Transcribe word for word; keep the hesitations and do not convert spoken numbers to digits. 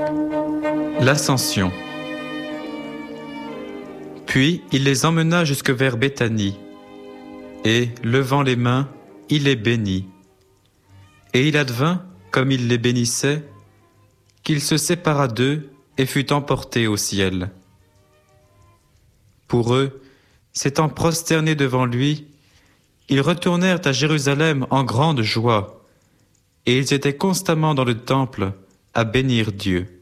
L'Ascension. Puis il les emmena jusque vers Béthanie, et, levant les mains, il les bénit. Et il advint, comme il les bénissait, qu'il se sépara d'eux et fut emporté au ciel. Pour eux, s'étant prosternés devant lui, ils retournèrent à Jérusalem en grande joie, et ils étaient constamment dans le temple à bénir Dieu.